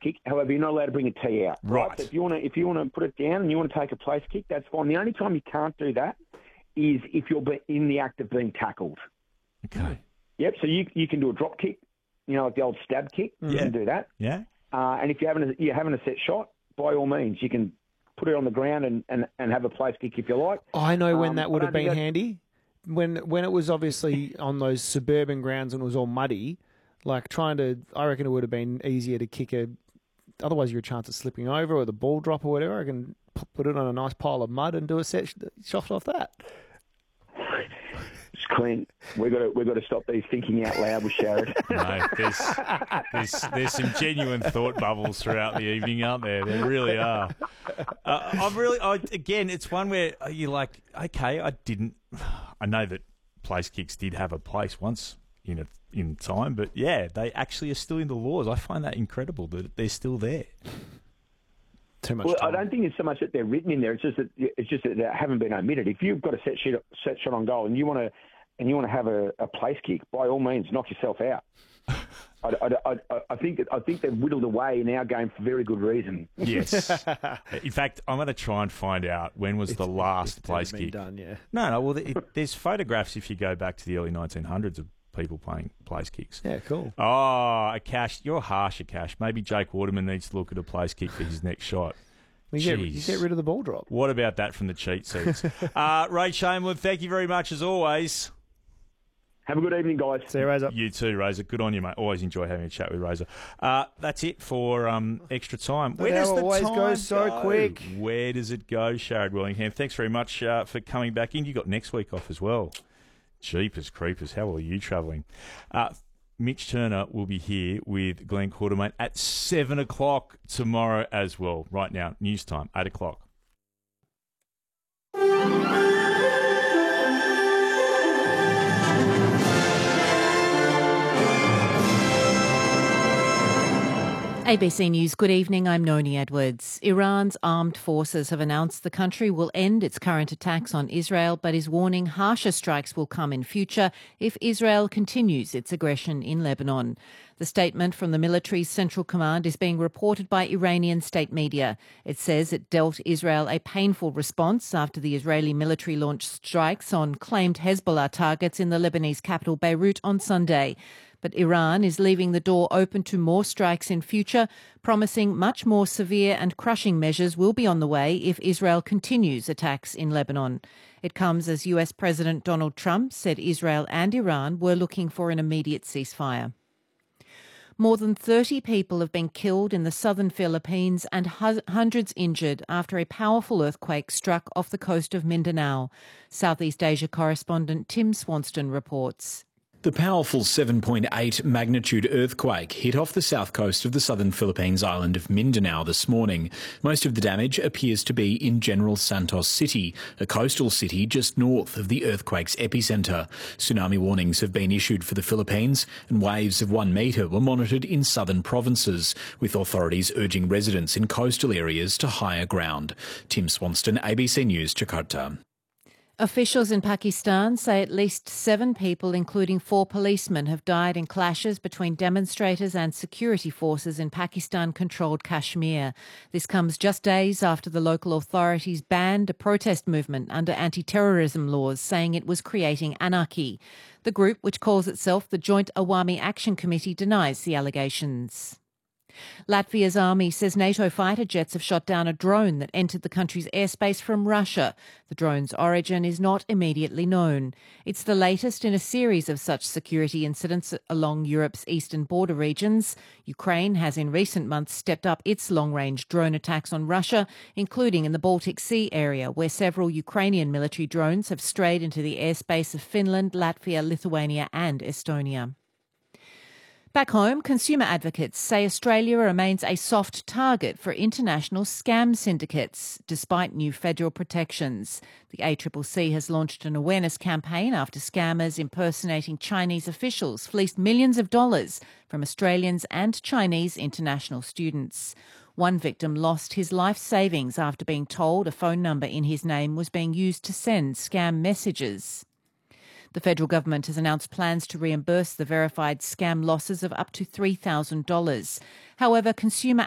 kick. However, you're not allowed to bring a tee out. Right. So if you want to put it down and you want to take a place kick, that's fine. The only time you can't do that is if you're in the act of being tackled. Okay. Yep. So you can do a drop kick, like the old stab kick. You can do that. Yeah. And if you're having a set shot, by all means, you can put it on the ground and have a place kick if you like. I know when that would have been handy. When it was obviously on those suburban grounds and it was all muddy, I reckon it would have been easier to kick otherwise you're a chance of slipping over or the ball drop or whatever. I can put it on a nice pile of mud and do a set shot off that. It's clean. We've got to stop these thinking out loud with Sharad. No, there's some genuine thought bubbles throughout the evening, aren't there? There really are. Again, it's one where you're like, okay, I know that place kicks did have a place once in time, but yeah, they actually are still in the laws. I find that incredible that they're still there. Too much. Well, time. I don't think it's so much that they're written in there. It's just that they haven't been omitted. If you've got a set shot on goal and you want to have a place kick, by all means, knock yourself out. I think they've whittled away in our game for very good reason. Yes. In fact, I'm going to try and find out when was the last place kick. Done, yeah. No. Well, there's photographs if you go back to the early 1900s of people playing place kicks. Yeah, cool. Oh, Akash, you're harsh, Akash. Maybe Jake Waterman needs to look at a place kick for his next shot. You get rid of the ball drop. What about that from the cheat sheets? Ray Chamberlain, thank you very much as always. Have a good evening, guys. See you, Razor. You too, Razor. Good on you, mate. Always enjoy having a chat with Razor. That's it for extra time. Where does the always time goes so quick. Where does it go, Sharad Willingham? Thanks very much for coming back in. You got next week off as well. Jeepers creepers, how are you travelling? Mitch Turner will be here with Glenn Quartermain at 7 o'clock tomorrow as well. Right now, news time, 8 o'clock. ABC News, good evening. I'm Noni Edwards. Iran's armed forces have announced the country will end its current attacks on Israel, but is warning harsher strikes will come in future if Israel continues its aggression in Lebanon. The statement from the military's Central Command is being reported by Iranian state media. It says it dealt Israel a painful response after the Israeli military launched strikes on claimed Hezbollah targets in the Lebanese capital Beirut on Sunday. But Iran is leaving the door open to more strikes in future, promising much more severe and crushing measures will be on the way if Israel continues attacks in Lebanon. It comes as US President Donald Trump said Israel and Iran were looking for an immediate ceasefire. More than 30 people have been killed in the southern Philippines and hundreds injured after a powerful earthquake struck off the coast of Mindanao. Southeast Asia correspondent Tim Swanston reports. The powerful 7.8 magnitude earthquake hit off the south coast of the southern Philippines island of Mindanao this morning. Most of the damage appears to be in General Santos City, a coastal city just north of the earthquake's epicentre. Tsunami warnings have been issued for the Philippines and waves of 1 metre were monitored in southern provinces, with authorities urging residents in coastal areas to higher ground. Tim Swanston, ABC News, Jakarta. Officials in Pakistan say at least 7 people, including 4 policemen, have died in clashes between demonstrators and security forces in Pakistan-controlled Kashmir. This comes just days after the local authorities banned a protest movement under anti-terrorism laws, saying it was creating anarchy. The group, which calls itself the Joint Awami Action Committee, denies the allegations. Latvia's army says NATO fighter jets have shot down a drone that entered the country's airspace from Russia. The drone's origin is not immediately known. It's the latest in a series of such security incidents along Europe's eastern border regions. Ukraine has in recent months stepped up its long-range drone attacks on Russia, including in the Baltic Sea area, where several Ukrainian military drones have strayed into the airspace of Finland, Latvia, Lithuania and Estonia. Back home, consumer advocates say Australia remains a soft target for international scam syndicates, despite new federal protections. The ACCC has launched an awareness campaign after scammers impersonating Chinese officials fleeced millions of dollars from Australians and Chinese international students. One victim lost his life savings after being told a phone number in his name was being used to send scam messages. The federal government has announced plans to reimburse the verified scam losses of up to $3,000. However, consumer